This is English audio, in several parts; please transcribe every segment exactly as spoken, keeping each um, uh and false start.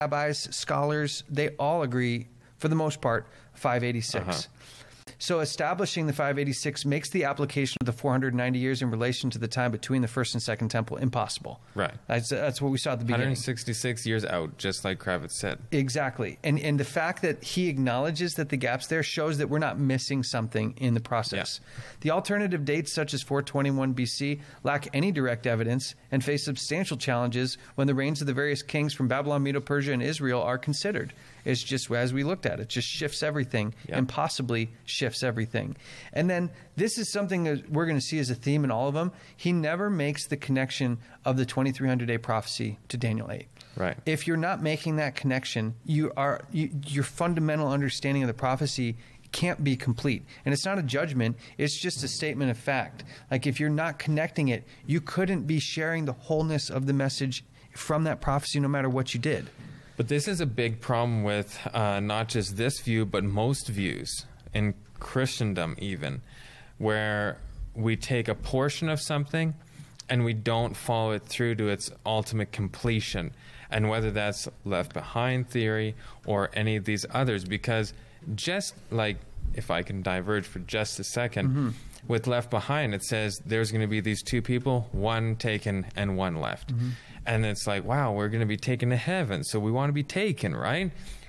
rabbis, scholars, they all agree, for the most part, five eighty-six. Uh-huh. So establishing the five eighty-six makes the application of the four hundred ninety years in relation to the time between the first and second temple impossible. Right. That's, that's what we saw at the beginning. one hundred sixty-six years out, just like Kravitz said. Exactly. And and the fact that he acknowledges that the gap's there shows that we're not missing something in the process. Yeah. The alternative dates, such as four twenty-one B C, lack any direct evidence and face substantial challenges when the reigns of the various kings from Babylon, Medo-Persia, and Israel are considered. It's just, as we looked at, it just shifts everything yeah. and possibly shifts everything. And then this is something that we're going to see as a theme in all of them. He never makes the connection of the twenty-three hundred day prophecy to Daniel eight. Right. If you're not making that connection, you are you, your fundamental understanding of the prophecy can't be complete. And it's not a judgment. It's just a statement of fact. Like if you're not connecting it, you couldn't be sharing the wholeness of the message from that prophecy no matter what you did. But this is a big problem with uh, not just this view, but most views in Christendom even, where we take a portion of something and we don't follow it through to its ultimate completion. And whether that's Left Behind theory or any of these others, because just like, if I can diverge for just a second, mm-hmm. with Left Behind, it says there's going to be these two people, one taken and one left. Mm-hmm. And it's like, wow, we're going to be taken to heaven, so we want to be taken, right?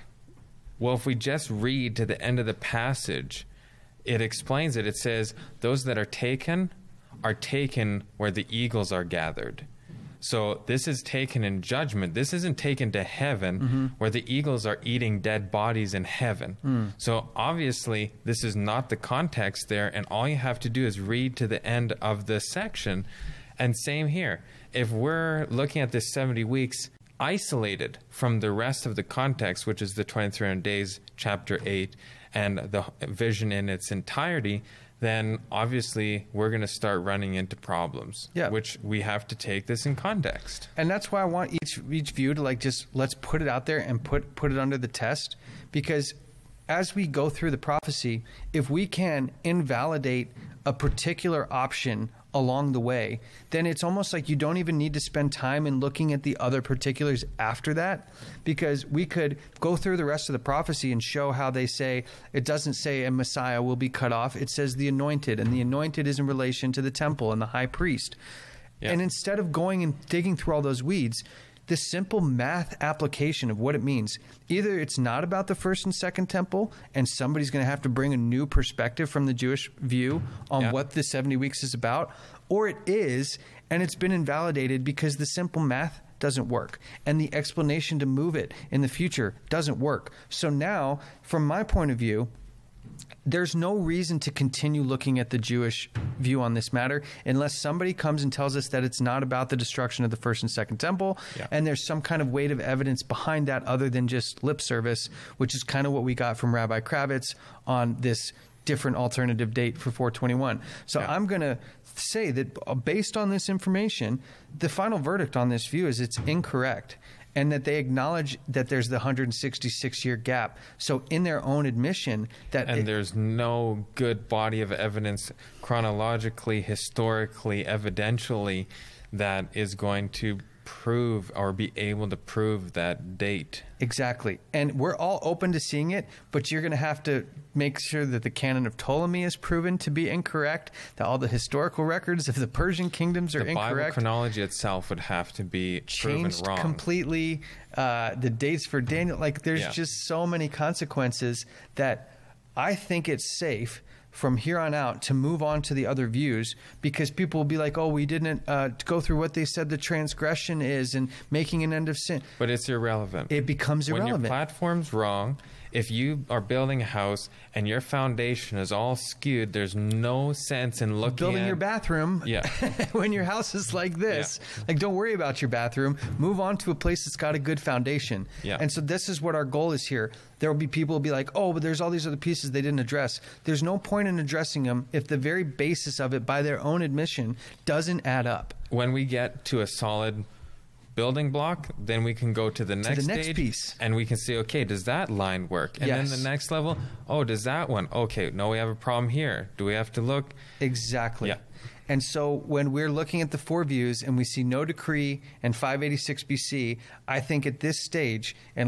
Well, if we just read to the end of the passage, it explains it. It says, those that are taken are taken where the eagles are gathered. So this is taken in judgment. This isn't taken to heaven mm-hmm. where the eagles are eating dead bodies in heaven. Mm. So obviously, this is not the context there, and all you have to do is read to the end of the section. And same here. If we're looking at this seventy weeks isolated from the rest of the context, which is the twenty-three hundred days, chapter eight, and the vision in its entirety, then obviously we're going to start running into problems, yeah. which we have to take this in context. And that's why I want each each view to like just let's put it out there and put put it under the test, because as we go through the prophecy, if we can invalidate a particular option along the way, then it's almost like you don't even need to spend time in looking at the other particulars after that, because we could go through the rest of the prophecy and show how they say it doesn't say a Messiah will be cut off. It says the anointed, and the anointed is in relation to the temple and the high priest. Yeah. And instead of going and digging through all those weeds, the simple math application of what it means, either it's not about the first and second temple and somebody's going to have to bring a new perspective from the Jewish view on yeah. what the seventy weeks is about, or it is, and it's been invalidated because the simple math doesn't work and the explanation to move it in the future doesn't work. So now, from my point of view, there's no reason to continue looking at the Jewish view on this matter unless somebody comes and tells us that it's not about the destruction of the first and second temple, yeah. and there's some kind of weight of evidence behind that other than just lip service, which is kind of what we got from Rabbi Kravitz on this different alternative date for four twenty-one. So yeah. I'm going to say that based on this information, the final verdict on this view is it's incorrect, and that they acknowledge that there's the one hundred sixty-six year gap. So in their own admission that... And it, there's no good body of evidence chronologically, historically, evidentially that is going to prove or be able to prove that date. Exactly. And we're all open to seeing it, but you're going to have to make sure that the canon of Ptolemy is proven to be incorrect, that all the historical records of the Persian kingdoms are the incorrect. The Bible chronology itself would have to be changed proven wrong. completely. Uh, the dates for Daniel, like there's yeah. just so many consequences that I think it's safe from here on out to move on to the other views, because people will be like, oh, we didn't uh, go through what they said the transgression is and making an end of sin. But it's irrelevant. It becomes irrelevant. When your platform's wrong, if you are building a house and your foundation is all skewed, there's no sense in looking building at... your bathroom yeah. when your house is like this. Yeah. Like, don't worry about your bathroom. Move on to a place that's got a good foundation. Yeah. And so this is what our goal is here. There will be people who will be like, oh, but there's all these other pieces they didn't address. There's no point in addressing them if the very basis of it, by their own admission, doesn't add up. When we get to a solid building block, then we can go to the next, to the next stage piece, and we can say, okay, does that line work? And yes. then the next level, oh, does that one? Okay, no, we have a problem here. Do we have to look? Exactly. Yeah. And so when we're looking at the four views and we see no decree and five eighty-six B C, I think at this stage, and